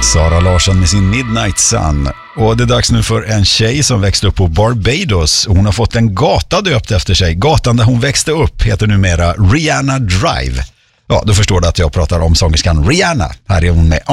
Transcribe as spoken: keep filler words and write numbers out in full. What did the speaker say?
Sara Larsson med sin Midnight Sun. Och det är dags nu för en tjej som växte upp på Barbados. Hon har fått en gata döpt efter sig. Gatan där hon växte upp heter numera Rihanna Drive. Ja, då förstår du att jag pratar om sångerskan Rihanna. Här är hon med